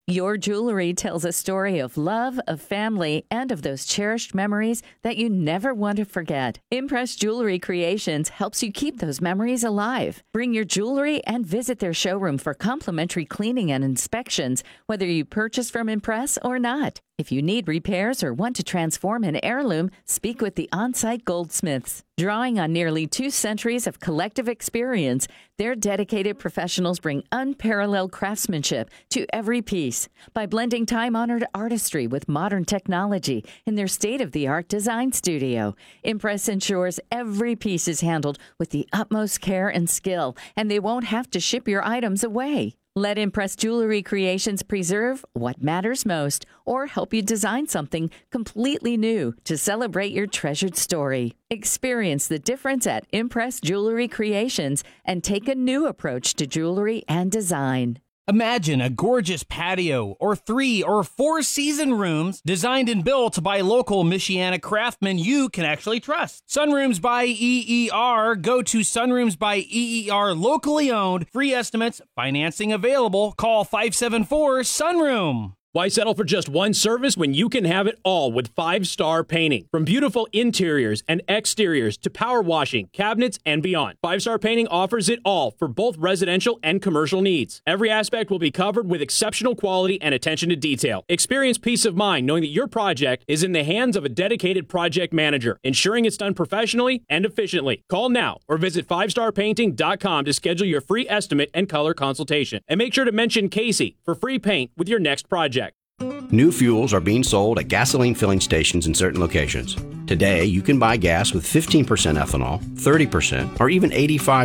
Your jewelry tells a story of love, of family, and of those cherished memories that you never want to forget. Impress Jewelry Creations helps you keep those memories alive. Bring your jewelry and visit their showroom for complimentary cleaning and inspections, whether you purchase from Impress or not. If you need repairs or want to transform an heirloom, speak with the on-site goldsmiths. Drawing on nearly 2 centuries of collective experience, their dedicated professionals bring unparalleled craftsmanship to every piece. By blending time-honored artistry with modern technology in their state-of-the-art design studio, Impress ensures every piece is handled with the utmost care and skill, and they won't have to ship your items away. Let Impress Jewelry Creations preserve what matters most or help you design something completely new to celebrate your treasured story. Experience the difference at Impress Jewelry Creations and take a new approach to jewelry and design. Imagine a gorgeous patio or 3 or 4 season rooms designed and built by local Michiana craftsmen you can actually trust. Sunrooms by EER. Go to Sunrooms by EER, locally owned. Free estimates, financing available. Call 574-SUNROOM. Why settle for just one service when you can have it all with 5 Star Painting? From beautiful interiors and exteriors to power washing, cabinets, and beyond, 5 Star Painting offers it all for both residential and commercial needs. Every aspect will be covered with exceptional quality and attention to detail. Experience peace of mind knowing that your project is in the hands of a dedicated project manager, ensuring it's done professionally and efficiently. Call now or visit 5starpainting.com to schedule your free estimate and color consultation. And make sure to mention Casey for free paint with your next project. New fuels are being sold at gasoline filling stations in certain locations. Today, you can buy gas with 15% ethanol, 30%, or even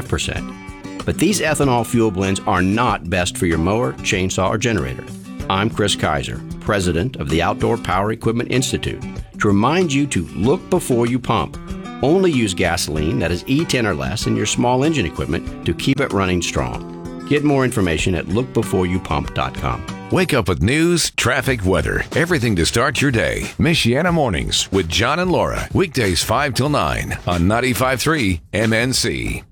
85%. But these ethanol fuel blends are not best for your mower, chainsaw, or generator. I'm Chris Kaiser, president of the Outdoor Power Equipment Institute, to remind you to look before you pump. Only use gasoline that is E10 or less in your small engine equipment to keep it running strong. Get more information at lookbeforeyoupump.com. Wake up with news, traffic, weather, everything to start your day. Michiana Mornings with John and Laura. Weekdays 5 till 9 on 95.3 MNC.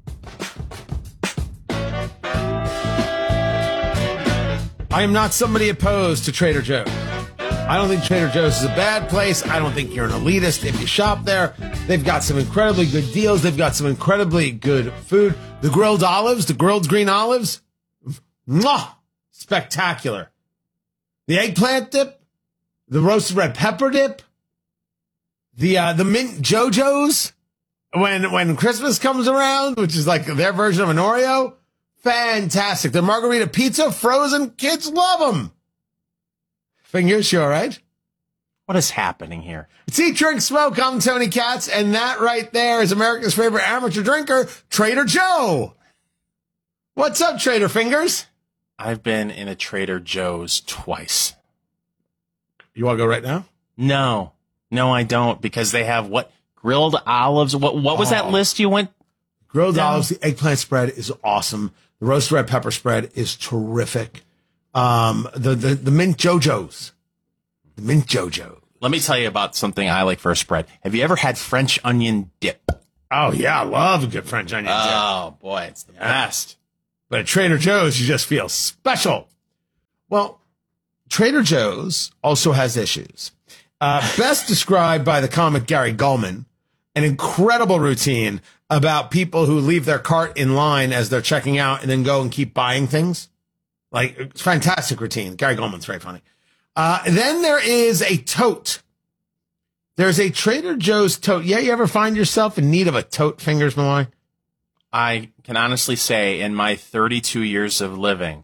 I am not somebody opposed to Trader Joe's. I don't think Trader Joe's is a bad place. I don't think you're an elitist if you shop there. They've got some incredibly good deals. They've got some incredibly good food. The grilled olives, the grilled green olives, mwah, spectacular. The eggplant dip, the roasted red pepper dip, the mint JoJo's when Christmas comes around, which is like their version of an Oreo, fantastic. The margarita pizza, frozen, kids love them. Fingers, you all right? What is happening here? It's Eat, Drink, Smoke. I'm Tony Katz, and that right there is America's favorite amateur drinker, Trader Joe. What's up, Trader Fingers? I've been in a Trader Joe's twice. You want to go right now? No, I don't, because they have what? Grilled olives? What was that list you went? Grilled olives, the eggplant spread is awesome. The roasted red pepper spread is terrific. The mint JoJo's. The mint JoJo. Let me tell you about something I like for a spread. Have you ever had French onion dip? Oh, yeah, I love a good French onion dip. Oh, boy, it's the best. But at Trader Joe's, you just feel special. Well, Trader Joe's also has issues. Best described by the comic Gary Gulman, an incredible routine about people who leave their cart in line as they're checking out and then go and keep buying things. Like, it's a fantastic routine. Gary Gulman's very funny. Then there is a tote. There's a Trader Joe's tote. Yeah, you ever find yourself in need of a tote, Fingers Malloy? I can honestly say in my 32 years of living,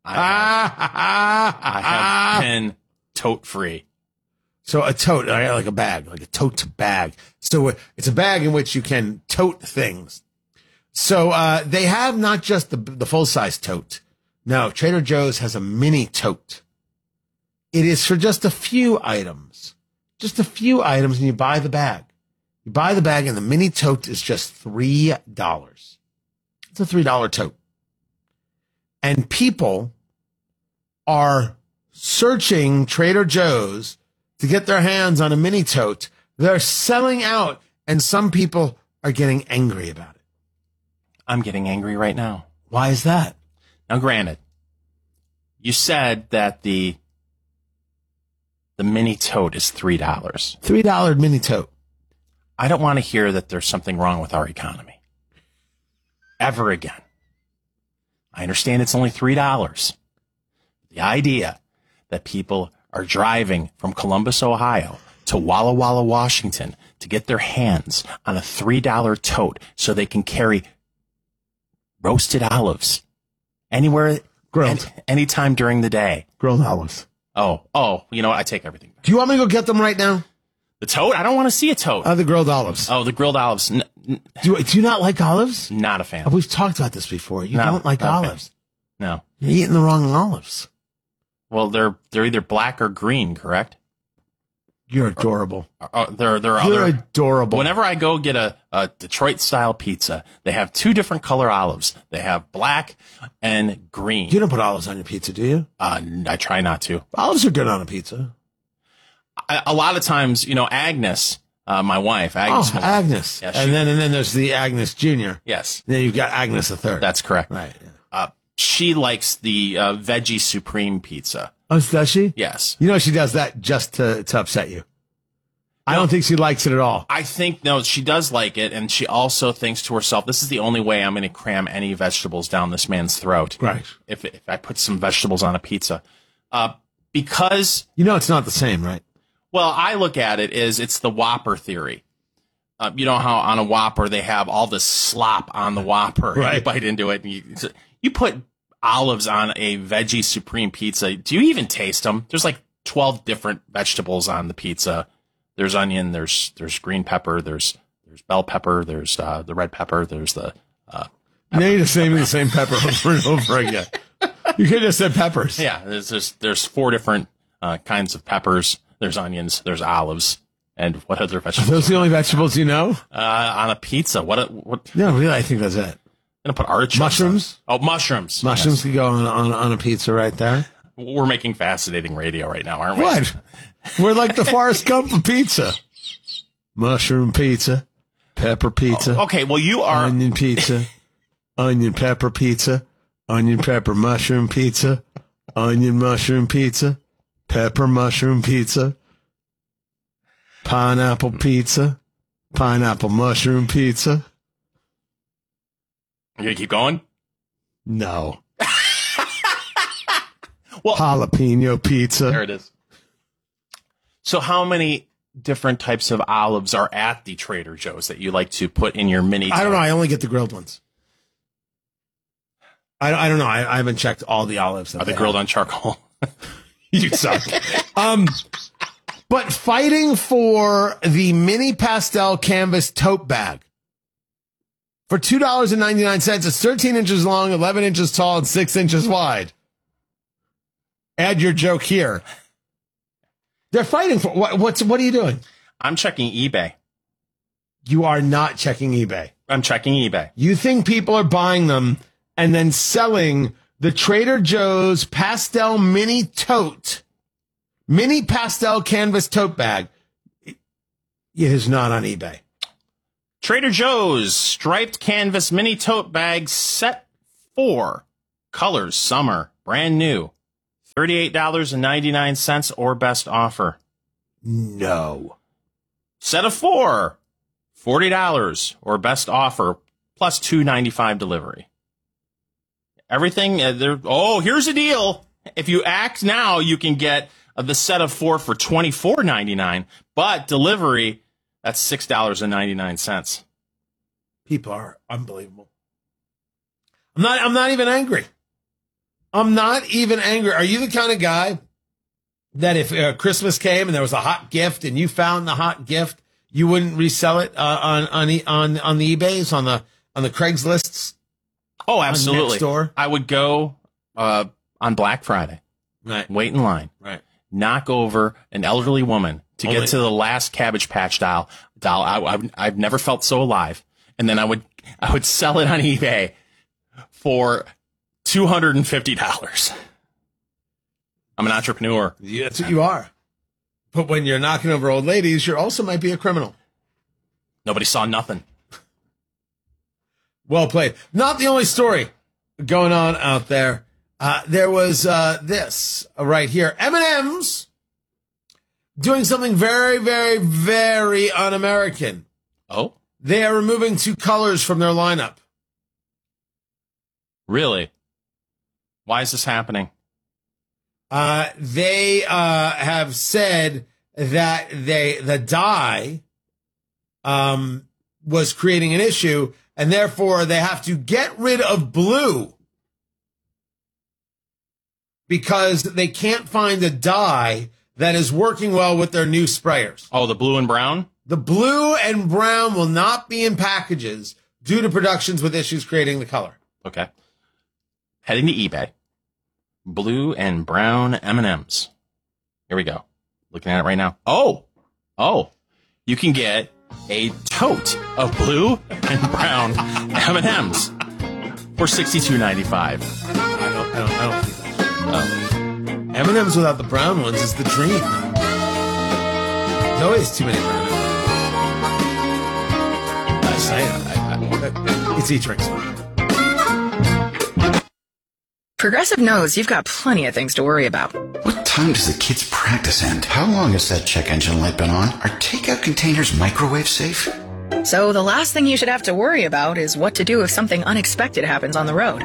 I have been tote free. So a tote, like a bag, like a tote bag. So it's a bag in which you can tote things. So they have not just the full-size tote. No, Trader Joe's has a mini tote. It is for just a few items. Just a few items, and you buy the bag. You buy the bag, and the mini tote is just $3. It's a $3 tote. And people are searching Trader Joe's to get their hands on a mini tote. They're selling out, and some people are getting angry about it. I'm getting angry right now. Why is that? Now, granted, you said that the the mini tote is $3. $3 mini tote. I don't want to hear that there's something wrong with our economy. Ever again. I understand it's only $3. The idea that people are driving from Columbus, Ohio to Walla Walla, Washington to get their hands on a $3 tote so they can carry roasted olives anywhere, grilled, anytime during the day. Grilled olives. Oh, you know what? I take everything back. Do you want me to go get them right now? The tote? I don't want to see a tote. The grilled olives. Oh, the grilled olives. Do you not like olives? Not a fan. We've talked about this before. You don't like olives. No. You're eating the wrong olives. Well, they're either black or green, correct? You're adorable. You're adorable. Whenever I go get a Detroit-style pizza, they have two different color olives. They have black and green. You don't put olives on your pizza, do you? I try not to. Olives are good on a pizza. A lot of times, Agnes, my wife, Agnes. Oh, Agnes. Yeah, and then there's the Agnes Jr. Yes. And then you've got Agnes the third. That's correct. Right. Yeah. She likes the veggie supreme pizza. Oh, does she? Yes. She does that just to upset you. I don't think she likes it at all. I think, no, she does like it, and she also thinks to herself, this is the only way I'm going to cram any vegetables down this man's throat. Right. If I put some vegetables on a pizza. Because... it's not the same, right? Well, I look at it as it's the Whopper theory. You know how on a Whopper they have all this slop on the Whopper. Right. You bite into it, and you put olives on a veggie supreme pizza. Do you even taste them? There's like 12 different vegetables on the pizza. There's onion, there's green pepper, there's bell pepper, there's the red pepper, there's the now you're just saying the same pepper over and over again. You could have just said peppers. Yeah, there's 4 different kinds of peppers. There's onions, there's olives, and what other vegetables? Are those the only vegetables you know? On a pizza. What? No, really, I think that's it. I'm gonna put artichokes. Mushrooms? Oh, mushrooms. Mushrooms could go on a pizza right there. We're making fascinating radio right now, aren't we? What? We're like the Forrest Gump of pizza. Mushroom pizza, pepper pizza. Oh, okay, well, you are... Onion pizza, onion pepper pizza, onion pepper mushroom pizza, onion mushroom pizza, pepper mushroom pizza, pineapple pizza, pineapple mushroom pizza. You gonna keep going? No. Well, jalapeno pizza. There it is. So how many different types of olives are at the Trader Joe's that you like to put in your mini? I don't know. I only get the grilled ones. I don't know. I haven't checked all the olives. Are they grilled on charcoal? You suck. But fighting for the mini pastel canvas tote bag for $2.99. It's 13 inches long, 11 inches tall, and 6 inches wide. Add your joke here. They're fighting for what are you doing? I'm checking eBay. You are not checking eBay. I'm checking eBay. You think people are buying them and then selling the Trader Joe's pastel mini pastel canvas tote bag. It is not on eBay. Trader Joe's striped canvas mini tote bag set 4. Colors summer, brand new. $38.99 or best offer. No. Set of 4. $40 or best offer plus $2.95 delivery. Everything there. Oh, here's a deal. If you act now, you can get the set of 4 for $24.99, but delivery, that's $6.99. People are unbelievable. I'm not even angry. I'm not even angry. Are you the kind of guy that if Christmas came and there was a hot gift and you found the hot gift, you wouldn't resell it on the eBays, on the Craigslists? Oh, absolutely. Next door? I would go on Black Friday. Right. Wait in line. Right. Knock over an elderly woman to get to the last Cabbage Patch doll. I've never felt so alive. And then I would sell it on eBay for $250. I'm an entrepreneur. Yeah, that's what you are. But when you're knocking over old ladies, you also might be a criminal. Nobody saw nothing. Well played. Not the only story going on out there. There was this right here. M&M's doing something very, very, very un-American. Oh? They are removing 2 colors from their lineup. Really? Why is this happening? They have said that the dye was creating an issue, and therefore they have to get rid of blue because they can't find a dye that is working well with their new sprayers. Oh, the blue and brown? The blue and brown will not be in packages due to productions with issues creating the color. Okay. Heading to eBay. Blue and brown M&Ms. Here we go. Looking at it right now. Oh. You can get a tote of blue and brown M&Ms for $62.95. I don't think that's M&M's without the brown ones is the dream. There's always too many brown M&Ms. It's E-Drinks. Progressive knows you've got plenty of things to worry about. What time does the kids' practice end? How long has that check engine light been on? Are takeout containers microwave safe? So the last thing you should have to worry about is what to do if something unexpected happens on the road.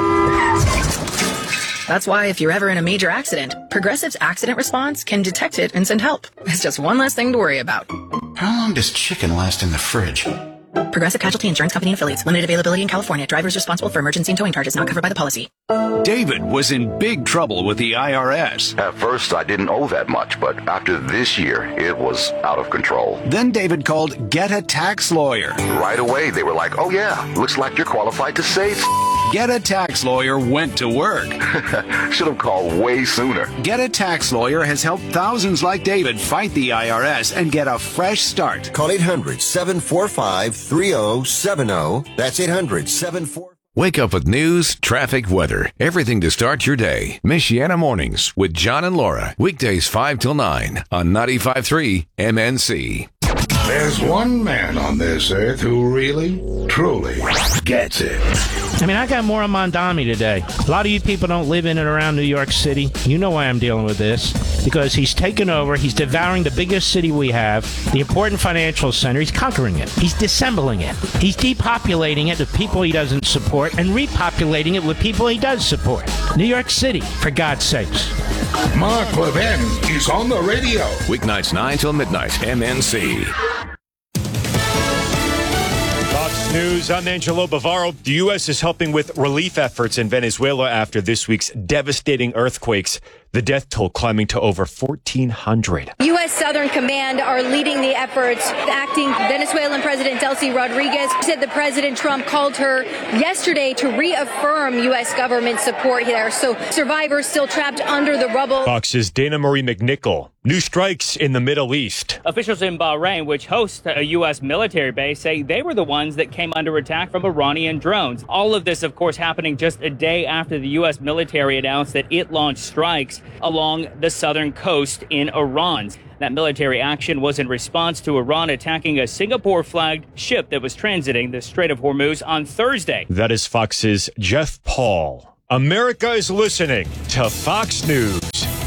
That's why if you're ever in a major accident, Progressive's accident response can detect it and send help. It's just one less thing to worry about. How long does chicken last in the fridge? Progressive Casualty Insurance Company and Affiliates. Limited availability in California. Drivers responsible for emergency and towing charges not covered by the policy. David was in big trouble with the IRS. At first, I didn't owe that much, but after this year, it was out of control. Then David called Get a Tax Lawyer. Right away, they were like, oh yeah, looks like you're qualified to save. Get a Tax Lawyer went to work. Should have called way sooner. Get a Tax Lawyer has helped thousands like David fight the IRS and get a fresh start. Call 800-745-3070. That's 800-745. Wake up with news, traffic, weather, everything to start your day. Michiana Mornings with John and Laura. Weekdays 5 till 9 on 95.3 MNC. There's one man on this earth who really, truly gets it. I mean, I got Maura Mondami today. A lot of you people don't live in and around New York City. You know why I'm dealing with this. Because he's taken over. He's devouring the biggest city we have, the important financial center. He's conquering it. He's dissembling it. He's depopulating it with people he doesn't support and repopulating it with people he does support. New York City, for God's sakes. Mark Levin is on the radio. Weeknights 9 till midnight, MNC. Fox News, I'm Angelo Bavaro. The U.S. is helping with relief efforts in Venezuela after this week's devastating earthquakes. The death toll climbing to over 1,400. U.S. Southern Command are leading the efforts. Acting Venezuelan President Delcy Rodriguez said that President Trump called her yesterday to reaffirm U.S. government support there. So survivors still trapped under the rubble. Fox's Dana Marie McNichol. New strikes in the Middle East. Officials in Bahrain, which hosts a U.S. military base, say they were the ones that came under attack from Iranian drones. All of this, of course, happening just a day after the U.S. military announced that it launched strikes along the southern coast in Iran. That military action was in response to Iran attacking a Singapore-flagged ship that was transiting the Strait of Hormuz on Thursday. That is Fox's Jeff Paul. America is listening to Fox News.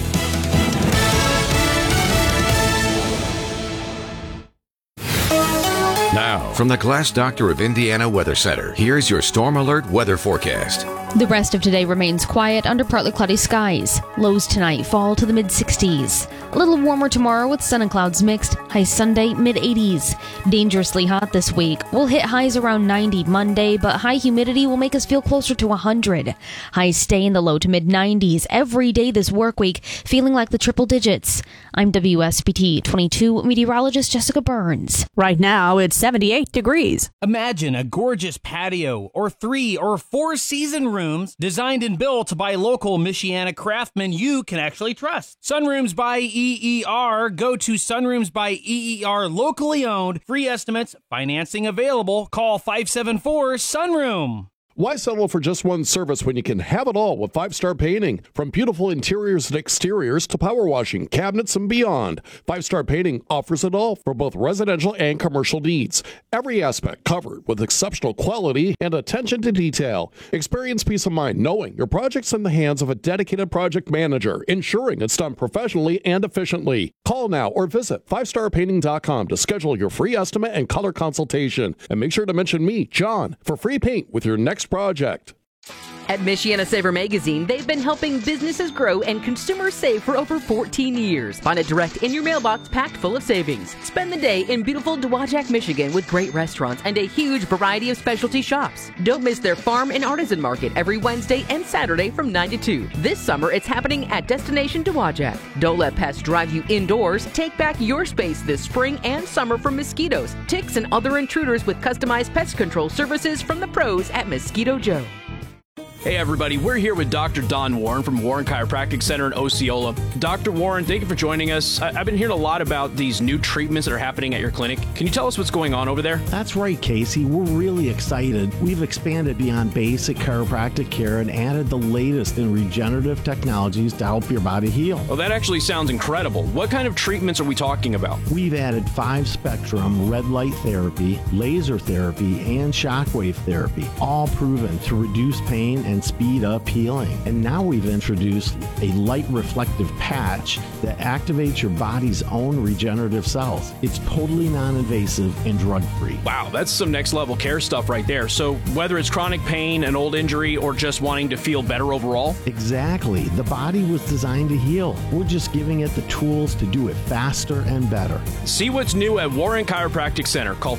Now, from the Glass Doctor of Indiana Weather Center, here's your Storm Alert weather forecast. The rest of today remains quiet under partly cloudy skies. Lows tonight fall to the mid-60s. A little warmer tomorrow with sun and clouds mixed. High Sunday, mid-80s. Dangerously hot this week. We'll hit highs around 90 Monday, but high humidity will make us feel closer to 100. Highs stay in the low to mid-90s every day this work week, feeling like the triple digits. I'm WSBT 22 meteorologist Jessica Burns. Right now, it's 78 degrees. Imagine a gorgeous patio or 3 or 4 season rooms designed and built by local Michiana craftsmen you can actually trust. Sunrooms by EER. Go to Sunrooms by EER, locally owned. Free estimates, financing available. Call 574-SUNROOM. Why settle for just one service when you can have it all with 5 Star Painting? From beautiful interiors and exteriors to power washing, cabinets, and beyond, 5 Star Painting offers it all for both residential and commercial needs. Every aspect covered with exceptional quality and attention to detail. Experience peace of mind knowing your project's in the hands of a dedicated project manager, ensuring it's done professionally and efficiently. Call now or visit 5starpainting.com to schedule your free estimate and color consultation. And make sure to mention me, John, for free paint with your next project. At Michiana Saver Magazine, they've been helping businesses grow and consumers save for over 14 years. Find it direct in your mailbox packed full of savings. Spend the day in beautiful Dowagiac, Michigan with great restaurants and a huge variety of specialty shops. Don't miss their farm and artisan market every Wednesday and Saturday from 9 to 2. This summer, it's happening at Destination Dowagiac. Don't let pests drive you indoors. Take back your space this spring and summer from mosquitoes, ticks, and other intruders with customized pest control services from the pros at Mosquito Joe. Hey everybody, we're here with Dr. Don Warren from Warren Chiropractic Center in Osceola. Dr. Warren, thank you for joining us. I've been hearing a lot about these new treatments that are happening at your clinic. Can you tell us what's going on over there? That's right, Casey. We're really excited. We've expanded beyond basic chiropractic care and added the latest in regenerative technologies to help your body heal. Well, that actually sounds incredible. What kind of treatments are we talking about? We've added 5-spectrum red light therapy, laser therapy, and shockwave therapy, all proven to reduce pain and speed up healing. And now we've introduced a light reflective patch that activates your body's own regenerative cells. It's totally non-invasive and drug-free. Wow, that's some next level care stuff right there. So whether it's chronic pain, an old injury, or just wanting to feel better overall? Exactly. The body was designed to heal. We're just giving it the tools to do it faster and better. See what's new at Warren Chiropractic Center. Call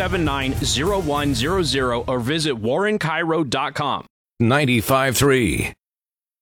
574-679-0100 or visit warrenchiro.com. 95.3